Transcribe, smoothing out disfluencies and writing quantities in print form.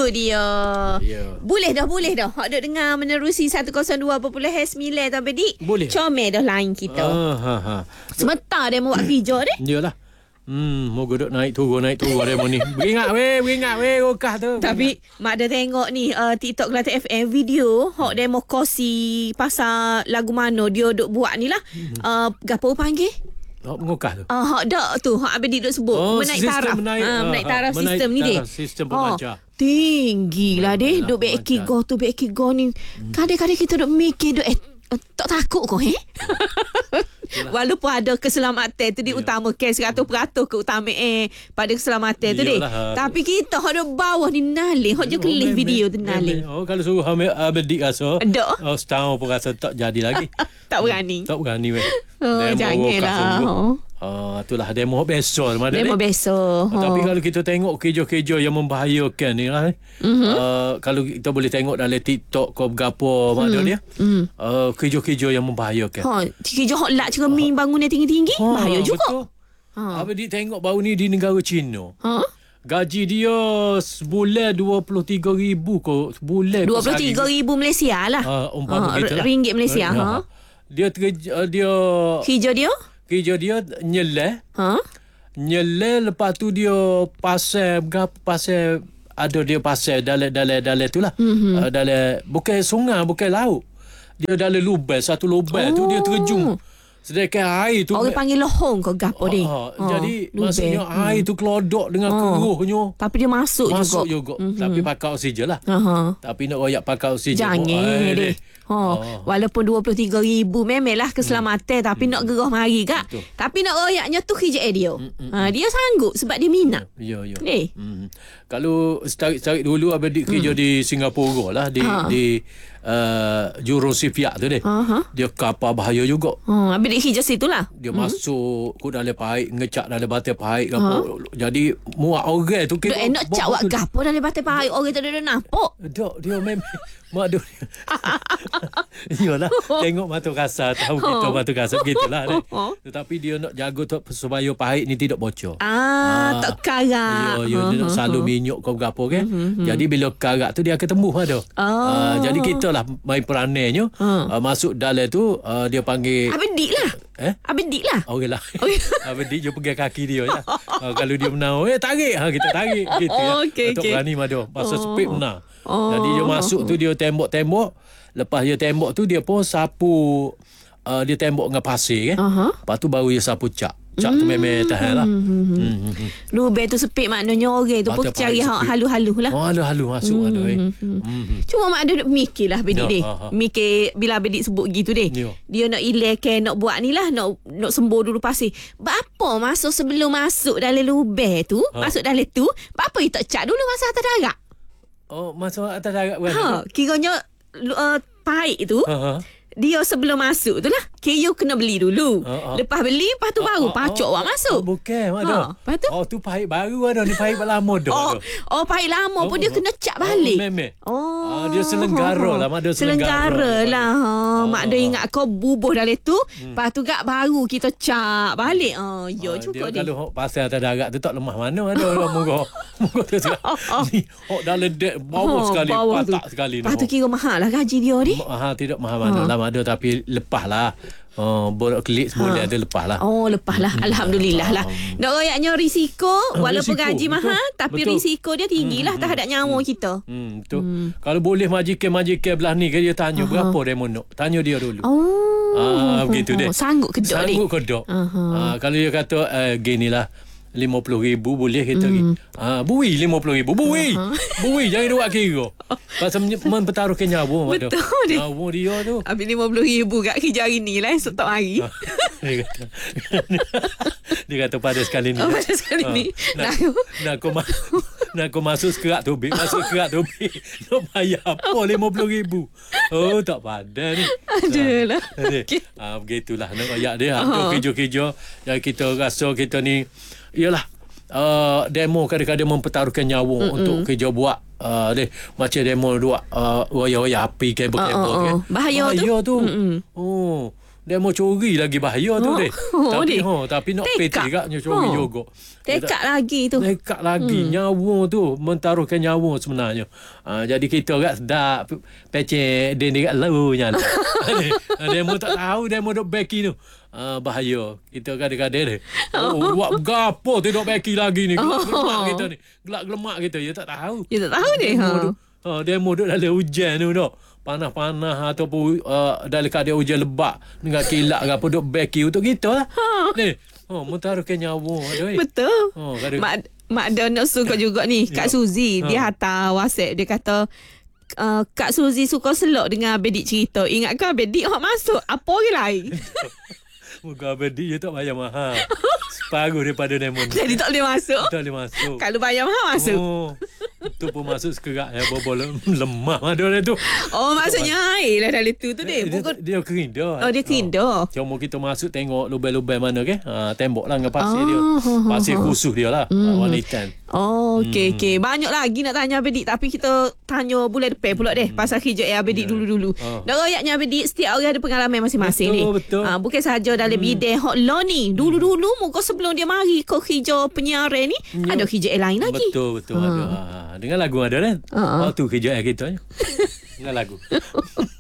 dia. Boleh dah. Hak duk dengar menerusi 102.9 tu Bedik. Boleh. Comel dah lain kita. Sebentar dia mau buat kerja deh. Yalah. Moga duk naik turun demo ni. Beringat weh rokah tu. Tapi mak dah tengok ni TikTok Kelantan FM video hak demo kosi pasal lagu mana dia duk buat ni lah. Gapo panggil? Mengokah tu. Hak dak tu hak Abang duk sebut menaik taraf. Menaik taraf sistem ni deh. Sistem pemancar. Tinggilah deh duk baik go ni. Kadang-kadang kita duk mikir duk tak takut kau walaupun ada keselamatan tu diutamakan 100% keutamaan pada keselamatan tu deh. Tapi kita hak duk bawah ni nalih hak je kelih video tu nalih. Kalau suruh Abedi rasa setahun pun rasa tak jadi lagi. Tak berani weh. Janganlah. Itulah demo besok demo besok. Tapi kalau kita tengok kerja-kerja yang membahayakan ni lah kalau kita boleh tengok dalam TikTok kau bergapo mana dia kerja-kerja yang membahayakan. Kerja hot lak cermin bangunan tinggi-tinggi bahaya juga. Abang tengok baru ni di negara China. Gaji dia sebulan 23,000 kau sebulan 23,000 Malaysia lah. Ringgit Malaysia. Dia kerja dia nyeleh. Lepas tu dia pasal ada dia pasal dalam tu lah. Dalam bukan sungai, bukan laut. Dia dalam lubang, satu lubang tu dia terjun. Sedangkan air tu orang panggil lohong kau gapo deh. Jadi maksudnya air tu kelodok dengan keruhnya. Tapi dia masuk juga. Tapi pakai oksigen lah. Tapi nak royak pakai oksigen. Jangan deh. Walaupun 23,000 memanglah keselamatan tapi nak gerah mari kak. Tapi nak royaknya tu kerja dia. Dia sanggup sebab dia minat. Ya. Kalau tarik dulu Abang kerja di Singapura lah di Jurong Sipiak tu deh. Dia kapal bahaya juga. Abang kerja situ lah. Dia masuk ke dalam paip, ngecak dalam batai paip gapo. Jadi muak orang tu dia nak cak wak gapo dalam batai paip orang tu dia nampak. Dia memang mak dia. Iyalah, tengok mata kasar, tahu kita mata kasar gitulah deh. Tetapi dia nak jaga supaya paip ni tidak bocor. Tak karat. Dia nak selalu minyak kau gapo kan. Jadi bila karat tu dia akan tembus ada. Jadi kita lah main peranainya masuk dalam tu dia panggil Abang Dik lah. Abang Dik lah. Okey lah. Abang Dik je pegang kaki dia ya. Kalau dia menang, tarik kita tarik gitu ya. Untuk berani madu. Pasal speed menang. Jadi dia masuk tu dia tembok. Lepas dia tembok tu dia pun sapu dia tembok dengan pasir kan. Lepas tu baru dia sapu cak. Cak tu memang tahan lah. Lubang tu sepit maknanya orang tu pun cari halu-halu lah. Halu-halu masuk ada. Cuma mak ada mikir lah Bedik deh. Mikir bila Bedik sebut gitu deh. Dia nak ilahkan, nak buat ni lah, nak sembuh dulu pasir. Bapa sebelum masuk dalam lubang tu, masuk dalam tu, bapa dia tak cak dulu masa atas darat. Masuk atas darat bukan? Kiranya paip tu dia sebelum masuk tu lah KU kena beli dulu. Lepas beli lepas tu baru pacok awak masuk. Bukan ada. Lepas tu tu paip baru ada ni paip lama dah. Paip lama pun dia kena cat balik. Dia selenggara lah mak dia selenggara lah. Mak dia ingat kau bubuh dalam tu. Lepas tu gak baru kita cat balik. Ya juga dia. Kalau pasal atas darat tu tak lemah mana ada moga tu ni dalam dek bawah sekali patak sekali. Lepas tu kira mahal lah gaji dia ni. Mahal tidak mahal mana lah ada tapi lepas lah. Bolak kelik semua dia lepas lah. Lepas lah. Alhamdulillah lah. Nak royaknya risiko walaupun gaji mahal tapi risiko dia tinggi lah terhadap nyawa kita. Betul. Kalau boleh majikan belah ni dia tanya berapa demo nak. Tanya dia dulu. Begitu deh. Sanggup kedok ni. Kalau dia kata gini lah 50,000 boleh kita pergi. Bui 50,000. Bui jangan buat kira. Pasal mempertaruhkan nyawa. Betul dia. Nyawa dia tu. Habis 50,000 kat kerja hari ni lah esok tak hari. Dia kata pada sekali ni. Pada sekali ni. Nak kau masuk sekerak tubik. Nak bayar apa 50,000. Tak padan ni. Adalah. Begitulah nak royak dia. Kerja-kerja yang kita rasa kita ni ialah demo kadang-kadang mempertaruhkan nyawa untuk kerja buat macam demo buat royak-royak api kabel-kabel kan. Bahaya tu. Dia mau curi lagi bahaya tu deh. Tapi nak peti juga curi juga. Tekak lagi tu. Tekak lagi. Nyawa tu mentaruhkan nyawa sebenarnya. Jadi kita kat sedap pecek dia dekat launya. Dia mau tak tahu dia mau duk beki tu. Bahaya. Kita kadang-kadang buat gapo tu duk beki lagi ni. Gelak kita ni. Gelak gelemak kita. Ya tak tahu. Ya tak tahu ni. Dia mau duk dalam hujan tu duk. Panas-panas ataupun dalam keadaan hujan lebat dengan kilat ke apa duk beki untuk kita lah. Ni, mentaruhkan nyawa. Betul. Mak Dona suka juga ni Kak Suzy. Dia hantar WhatsApp. Dia kata Kak Suzy suka selok dengan Abedik cerita. Ingatkan Abedik masuk apa orang lain. Muka Abedik je tak bayar mahal. Separuh daripada Diamond. Jadi tak boleh masuk. Tak boleh masuk. Kalau bayar mahal masuk. Tu pun masuk sekerak ya bobol lemah ada tu. Maksudnya air lah dalam tu dia. Dia kering dah. Dia kering dah. Cuma kita masuk tengok lubang-lubang mana ke. Tembok lah dengan pasir dia. Pasir khusus dia lah. Warna hitam. Okey. Banyak lagi nak tanya Abedik, tapi kita tanya bulan depan pula deh pasal kerja Abedik dulu-dulu. Dan royaknya Abedik setiap orang ada pengalaman masing-masing ni. Bukan sahaja dalam bidang hotline ni. Dulu-dulu muka sebelum dia mari ke kerja penyiaran ni ada kerja lain lagi. Betul ada. Dengan lagu ada kan? Tu kerja kita. Dengan lagu.